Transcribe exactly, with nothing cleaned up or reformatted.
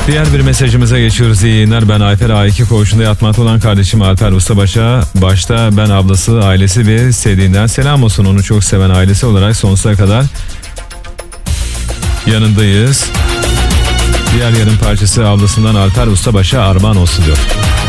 Diğer bir mesajımıza geçiyoruz. İyi yayınlar. Ben Ayfer, A iki koğuşunda yatmakta olan kardeşim Alper Ustabaş'a başta ben, ablası, ailesi ve sevdiğinden selam olsun. Onu çok seven ailesi olarak sonsuza kadar yanındayız. Diğer yarım parçası ablasından Alper Ustabaş'a armağan olsun diyor.